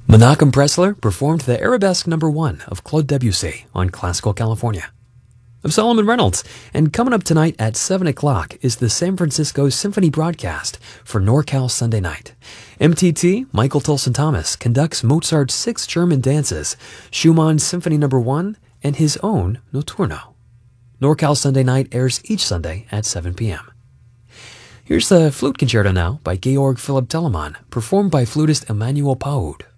Menachem Pressler performed the Arabesque No. 1 of Claude Debussy on Classical California. I'm Solomon Reynolds, and coming up tonight at 7 o'clock is the San Francisco Symphony broadcast for NorCal Sunday Night. MTT, Michael Tolson Thomas, conducts Mozart's 6 German dances, Schumann's Symphony No. 1, and his own Notturno. NorCal Sunday Night airs each Sunday at 7 p.m. Here's the Flute Concerto now by Georg Philipp Telemann, performed by flutist Emmanuel Paud.